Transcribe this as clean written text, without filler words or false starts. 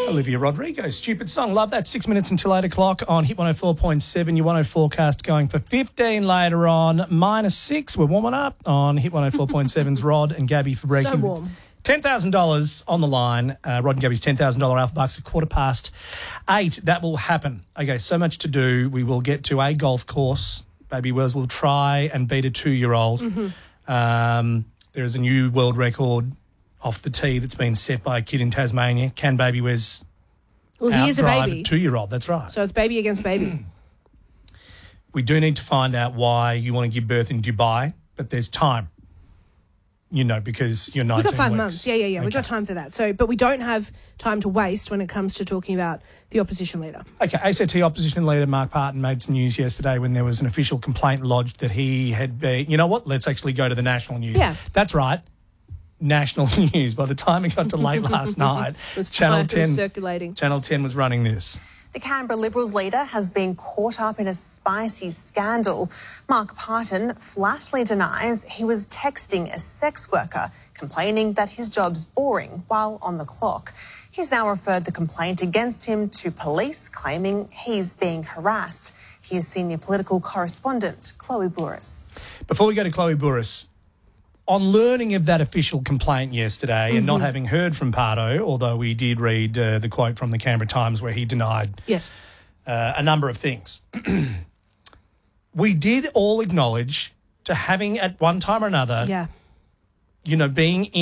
Olivia Rodrigo, Stupid Song. Love that. 6 minutes until 8 o'clock on Hit 104.7. Your 104 forecast going for 15 later on. -6. We're warming up on Hit 104.7's Rod and Gabby for breaking. So warm. $10,000 on the line. Rod and Gabby's $10,000 Alpha Bucks at 8:15. That will happen. Okay, so much to do. We will get to a golf course. Baby Wes will try and beat a 2-year-old. There is a new world record off the tee that's been set by a kid in Tasmania. Can Baby Wes he is a outdrive baby. a 2-year-old? That's right. So it's baby against baby. We do need to find out why you want to give birth in Dubai, but there's time. You know, because you're 19 We've got 5 weeks. months. Yeah. Okay. We've got time for that. So, but we don't have time to waste when it comes to talking about the opposition leader. Okay, ACT opposition leader Mark Parton made some news yesterday when there was an official complaint lodged that he had been, you know what, let's actually go to the national news. Yeah. That's right, national news. By the time it got to late last night, Channel 10 circulating. Channel 10 was running this. The Canberra Liberals leader has been caught up in a spicy scandal. Mark Parton flatly denies he was texting a sex worker, complaining that his job's boring while on the clock. He's now referred the complaint against him to police, claiming he's being harassed. Here's senior political correspondent Chloe Burris. Before we go to Chloe Burris, on learning of that official complaint yesterday and not having heard from Parto, although we did read the quote from the Canberra Times where he denied a number of things, we did all acknowledge to having at one time or another, being